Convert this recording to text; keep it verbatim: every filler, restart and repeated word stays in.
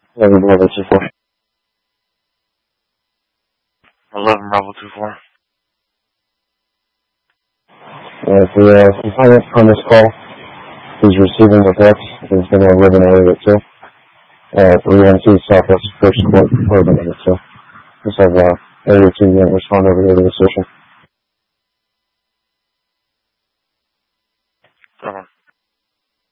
eleven Bravo two four. eleven Bravo two four. Uh, the uh, complainant on this call is receiving the text. He's going to live in area two. Uh, three one two Southwest First Court, Urban area two. Just have uh, area two unit respond over here to the station. seven.